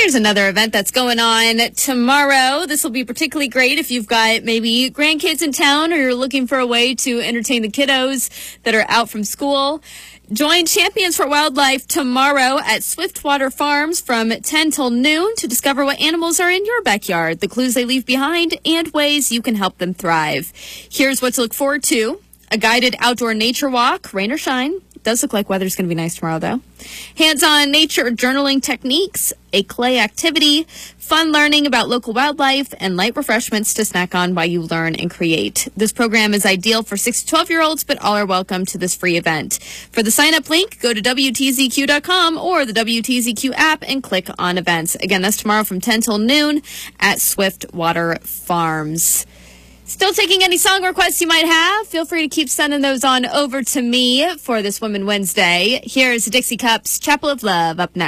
Here's another event that's going on tomorrow. This will be particularly great if you've got maybe grandkids in town or you're looking for a way to entertain the kiddos that are out from school. Join Champions for Wildlife tomorrow at Swiftwater Farms from 10 till noon to discover what animals are in your backyard, the clues they leave behind, and ways you can help them thrive. Here's what to look forward to. A guided outdoor nature walk, rain or shine. Does look like weather's going to be nice tomorrow, though. Hands-on nature journaling techniques, a clay activity, fun learning about local wildlife, and light refreshments to snack on while you learn and create. This program is ideal for 6 to 12-year-olds, but all are welcome to this free event. For the sign-up link, go to WTZQ.com or the WTZQ app and click on events. Again, that's tomorrow from 10 till noon at Swiftwater Farms. Still taking any song requests you might have. Feel free to keep sending those on over to me for this Women Wednesday. Here's Dixie Cups, Chapel of Love, up next.